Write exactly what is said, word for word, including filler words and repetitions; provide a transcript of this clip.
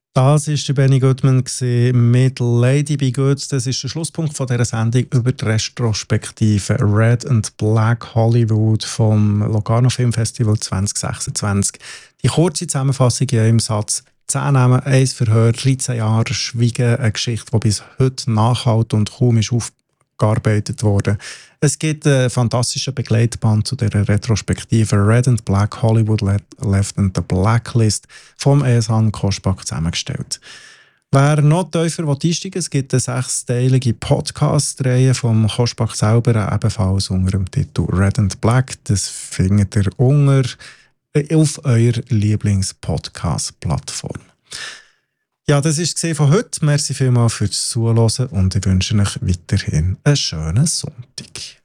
Das war der Benny Goodman mit «Lady Be Good». Das ist der Schlusspunkt von dieser Sendung über die Retrospektive «Red and Black Hollywood» vom Locarno Film Festival zwanzig sechsundzwanzig. Die kurze Zusammenfassung in einem Satz: zehn Namen, ein Verhör, dreizehn Jahre Schweigen, eine Geschichte, die bis heute nachhält und kaum ist aufgearbeitet wurde. Es gibt einen fantastischen Begleitband zu dieser Retrospektive «Red and Black Hollywood Left and the Blacklist» vom Ehsan Koschbach zusammengestellt. Wer noch tiefer einsteigen will, es gibt eine sechsteilige Podcast-Reihe vom Koschbach selber, ebenfalls unter dem Titel «Red and Black». Das findet ihr unter auf eurer Lieblings-Podcast-Plattform. Ja, das war es von heute. Merci vielmals fürs Zuhören und ich wünsche euch weiterhin einen schönen Sonntag.